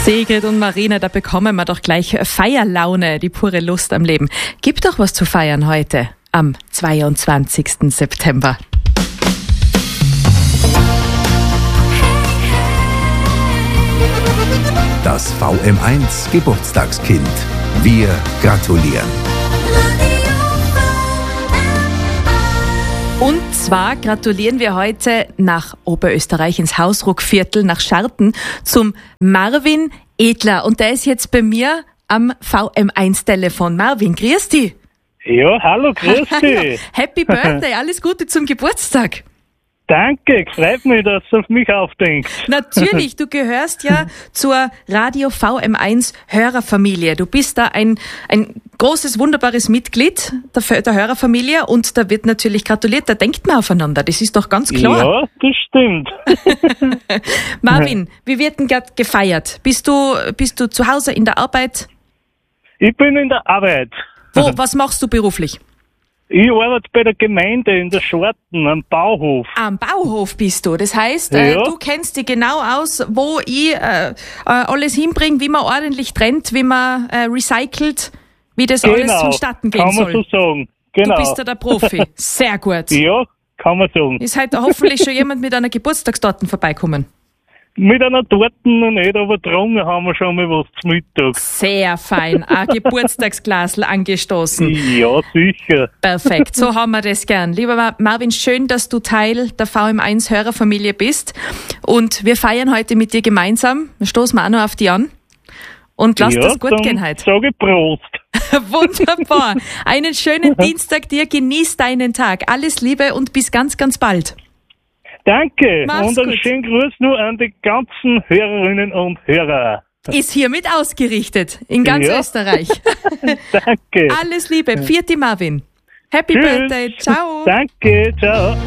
Sigrid und Marina, da bekommen wir doch gleich Feierlaune, die pure Lust am Leben. Gibt doch was zu feiern heute, am 22. September. Das VM1 Geburtstagskind. Wir gratulieren. Und zwar gratulieren wir heute nach Oberösterreich ins Hausruckviertel, nach Scharten, zum Marvin Edler. Und der ist jetzt bei mir am VM1-Telefon. Marvin, grüß dich. Ja, hallo, grüß dich. Happy Birthday, alles Gute zum Geburtstag. Danke, freut mich, dass du auf mich aufdenkst. Natürlich, du gehörst ja zur Radio VM1 Hörerfamilie. Du bist da ein großes, wunderbares Mitglied der Hörerfamilie und da wird natürlich gratuliert, da denkt man aufeinander, das ist doch ganz klar. Ja, das stimmt. Marvin, wie wird denn gerade gefeiert? Bist du zu Hause in der Arbeit? Ich bin in der Arbeit. Was machst du beruflich? Ich arbeite bei der Gemeinde in der Scharten, am Bauhof. Am Bauhof bist du. Das heißt, Ja. du kennst dich genau aus, wo ich alles hinbringe, wie man ordentlich trennt, wie man recycelt, wie das alles vonstatten gehen kann man soll. so sagen. Genau. Du bist ja der Profi. Sehr gut. Ja, kann man sagen. Ist heute hoffentlich schon jemand mit einer Geburtstagstorte vorbeikommen. Mit einer Torte noch nicht, aber getrunken haben wir schon mal was zum Mittag. Sehr fein. Ein Geburtstagsglasl angestoßen. Ja, sicher. Perfekt, so haben wir das gern. Lieber Marvin, schön, dass du Teil der VM1 Hörerfamilie bist. Und wir feiern heute mit dir gemeinsam. Wir stoßen wir auch noch auf die an. Und lass das gut gehen heute. Sage Prost. Wunderbar. Einen schönen Dienstag dir. Genieß deinen Tag. Alles Liebe und bis ganz, ganz bald. Danke. Mach's und einen gut. schönen Gruß nur an die ganzen Hörerinnen und Hörer. Ist hiermit ausgerichtet in ganz Ja. Österreich. Danke. Alles Liebe. Pfiat Marvin. Happy Tschüss. Birthday. Ciao. Danke, ciao.